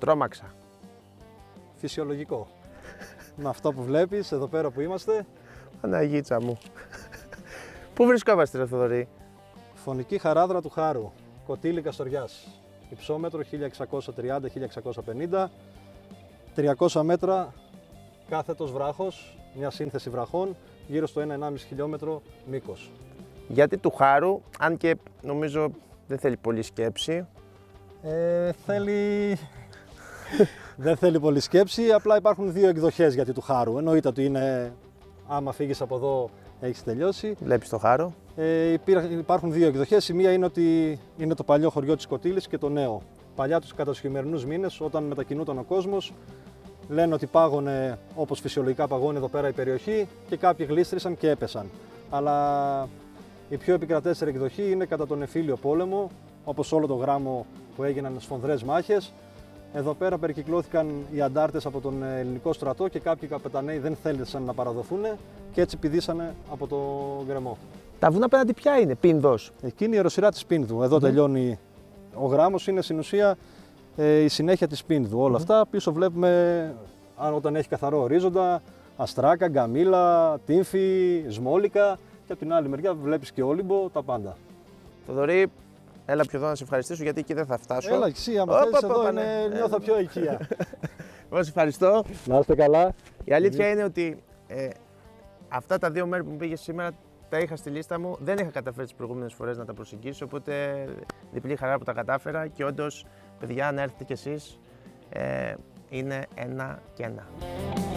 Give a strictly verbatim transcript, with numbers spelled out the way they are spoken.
Τρόμαξα. Φυσιολογικό. Με αυτό που βλέπεις, εδώ πέρα που είμαστε. Παναγίτσα μου. Πού βρισκόμαστε, ρε Θοδωρή? Φωνική χαράδρα του Χάρου, Κωτήλη Καστοριάς. Υψόμετρο χίλια εξακόσια τριάντα με χίλια εξακόσια πενήντα, τριακόσια μέτρα κάθετος βράχος, μια σύνθεση βραχών, γύρω στο ένα με ενάμιση χιλιόμετρο μήκος. Γιατί του Χάρου, αν και νομίζω δεν θέλει πολύ σκέψη. Ε, θέλει... δεν θέλει πολύ σκέψη, απλά υπάρχουν δύο εκδοχές γιατί του Χάρου. Εννοείται ότι είναι, άμα φύγεις από εδώ έχεις τελειώσει. Βλέπεις το Χάρο. Ε, υπάρχουν δύο εκδοχές. Η μία είναι ότι είναι το παλιό χωριό της Κωτήλης και το νέο. Παλιά τους κατά τους χειμερινούς μήνες, όταν μετακινούταν ο κόσμος, λένε ότι πάγωνε όπως φυσιολογικά παγώνει εδώ πέρα η περιοχή και κάποιοι γλίστρησαν και έπεσαν. Αλλά η πιο επικρατέστερη εκδοχή είναι κατά τον εμφύλιο πόλεμο, όπως όλο το γράμμο που έγιναν σφονδρές μάχες. Εδώ πέρα περικυκλώθηκαν οι αντάρτες από τον ελληνικό στρατό και κάποιοι καπεταναίοι δεν θέλησαν να παραδοθούν και έτσι πηδήσανε από το γκρεμό. Τα βουνά απέναντι ποια είναι, Πίνδος? Εκεί είναι η ιεροσυρά της Πίνδου. Εδώ mm. τελειώνει ο γράμμος, είναι στην ουσία ε, η συνέχεια της Πίνδου. Όλα mm. αυτά πίσω βλέπουμε, αν όταν έχει καθαρό ορίζοντα, αστράκα, γκαμίλα, τύμφη, σμόλικα και από την άλλη μεριά βλέπεις και Όλυμπο, τα πάντα. Θοδωρή, έλα πιο εδώ να σε ευχαριστήσω γιατί εκεί δεν θα φτάσω. Έλα εσύ, άμα θέλεις εδώ είναι, νιώθω πιο οικία. Εγώ σε ευχαριστώ. Να είστε καλά. Η αλήθεια είναι ότι ε, αυτά τα δύο μέρη που μου πήγες σήμερα τα είχα στη λίστα μου. Δεν είχα καταφέρει τις προηγούμενες φορές να τα προσεγγίσω, οπότε διπλή χαρά που τα κατάφερα και όντως, παιδιά, αν έρθετε κι εσείς, ε, είναι ένα και ένα.